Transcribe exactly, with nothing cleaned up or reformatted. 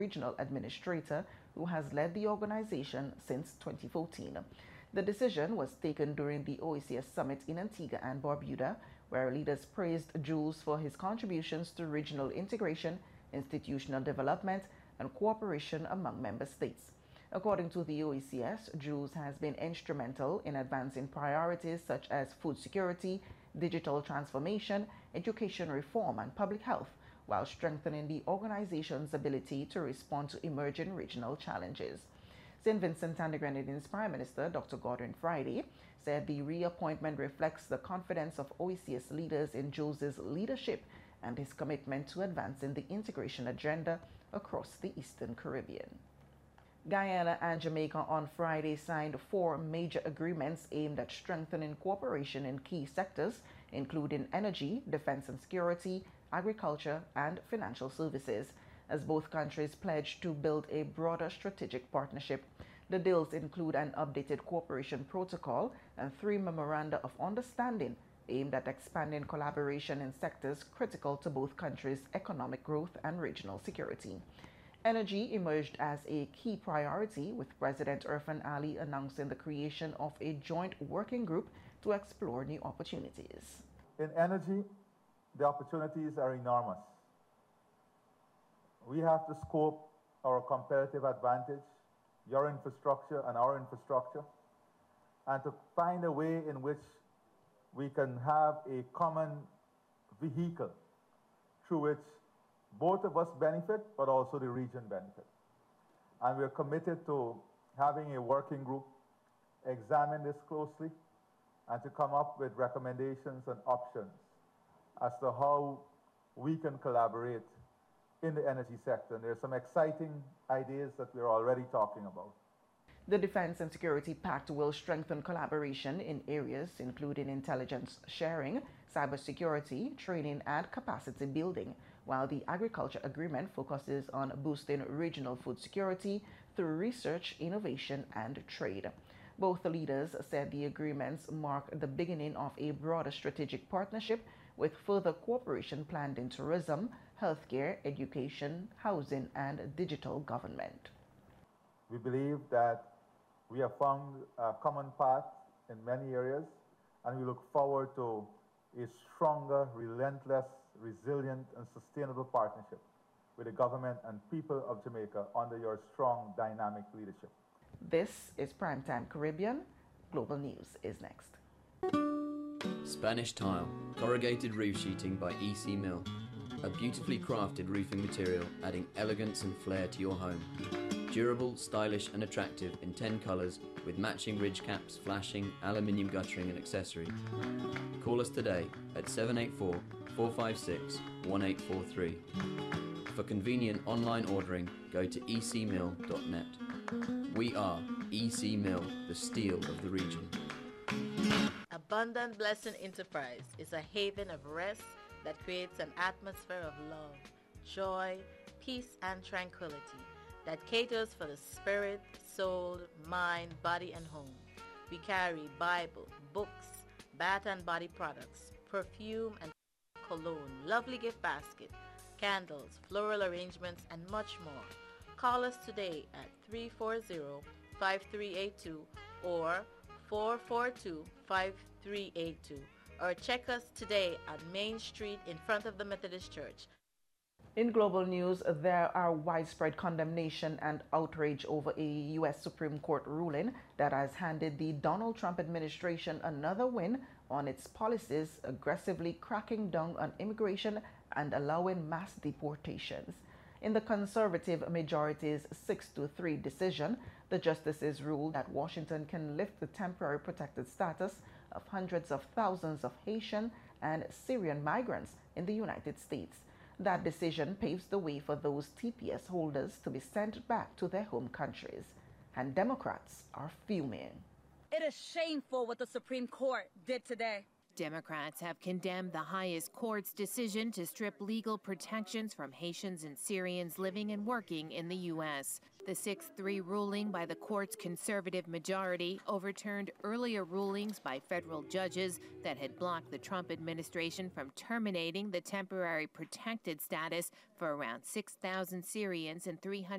regional administrator who has led the organization since twenty fourteen. The decision was taken during the O E C S summit in Antigua and Barbuda, where leaders praised Jules for his contributions to regional integration, institutional development, and cooperation among member states. According to the O E C S, Jules has been instrumental in advancing priorities such as food security, digital transformation, education reform, and public health, while strengthening the organization's ability to respond to emerging regional challenges. Saint Vincent and the Grenadines Prime Minister, Doctor Gordon Friday, said the reappointment reflects the confidence of O E C S leaders in Jules's leadership and his commitment to advancing the integration agenda across the Eastern Caribbean. Guyana and Jamaica on Friday signed four major agreements aimed at strengthening cooperation in key sectors, including energy, defense and security, agriculture, and financial services, as both countries pledged to build a broader strategic partnership. The deals include an updated cooperation protocol and three memoranda of understanding aimed at expanding collaboration in sectors critical to both countries' economic growth and regional security. Energy emerged as a key priority, with President Irfan Ali announcing the creation of a joint working group to explore new opportunities. In energy, the opportunities are enormous. We have to scope our competitive advantage, your infrastructure and our infrastructure, and to find a way in which we can have a common vehicle through which both of us benefit, but also the region benefit. And we're committed to having a working group examine this closely and to come up with recommendations and options as to how we can collaborate in the energy sector. And there's some exciting ideas that we're already talking about. The Defense and Security Pact will strengthen collaboration in areas including intelligence sharing, cybersecurity, training, and capacity building, while the Agriculture Agreement focuses on boosting regional food security through research, innovation, and trade. Both the leaders said the agreements mark the beginning of a broader strategic partnership, with further cooperation planned in tourism, healthcare, education, housing, and digital government. We believe that we have found a common path in many areas, and we look forward to a stronger, relentless, resilient, and sustainable partnership with the government and people of Jamaica under your strong, dynamic leadership. This is Primetime Caribbean. Global News is next. Spanish Tile, corrugated roof sheeting by E C Mill. A beautifully crafted roofing material adding elegance and flair to your home. Durable, stylish and attractive in ten colours with matching ridge caps, flashing, aluminium guttering and accessory. Call us today at seven eight four, four five six, one eight four three. For convenient online ordering, go to e c mill dot net. We are E C Mill, the steel of the region. Abundant Blessing Enterprise is a haven of rest that creates an atmosphere of love, joy, peace, and tranquility that caters for the spirit, soul, mind, body, and home. We carry Bible, books, bath and body products, perfume and cologne, lovely gift basket, candles, floral arrangements, and much more. Call us today at three four zero, five three eight two or four four two, five three eight two, or check us today on Main Street in front of the Methodist Church. In global news, there are widespread condemnation and outrage over a U S Supreme Court ruling that has handed the Donald Trump administration another win on its policies, aggressively cracking down on immigration and allowing mass deportations. In the conservative majority's six to three decision, the justices ruled that Washington can lift the temporary protected status of hundreds of thousands of Haitian and Syrian migrants in the United States. That decision paves the way for those T P S holders to be sent back to their home countries. And Democrats are fuming. It is shameful what the Supreme Court did today. Democrats have condemned the highest court's decision to strip legal protections from Haitians and Syrians living and working in the U S. The six three ruling by the court's conservative majority overturned earlier rulings by federal judges that had blocked the Trump administration from terminating the temporary protected status for around six thousand Syrians and three hundred